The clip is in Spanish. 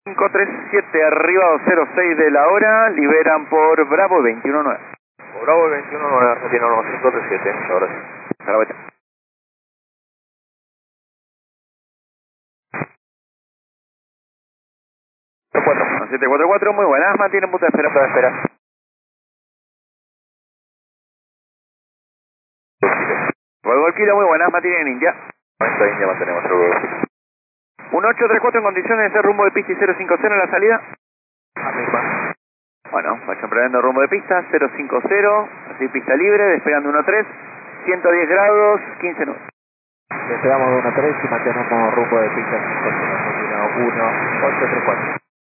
537 arriba 206 de la hora, liberan por Bravo 219. Por Bravo 219, Argentina 537, ahora sí. Salvete. 744, muy buenas, mantienen punto de espera. Punto de espera. Luego el kilo, muy buenas, mantienen India. Esta India mantenemos el vuelo. 1834 en condiciones de rumbo de pista y 050 en la salida. La misma. Bueno, vayan previendo rumbo de pista, 050, así pista libre, despegando 13, 110 grados, 15 nubes. Despegamos de 1-3 y mantenemos rumbo de pista 1-834.